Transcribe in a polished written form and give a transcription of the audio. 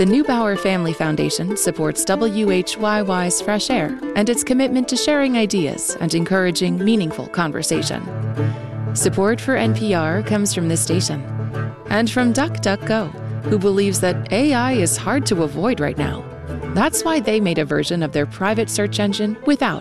The Neubauer Family Foundation supports WHYY's Fresh Air and its commitment to sharing ideas and encouraging meaningful conversation. Support for NPR comes from this station and from DuckDuckGo, who believes that AI is hard to avoid right now. That's why they made a version of their private search engine without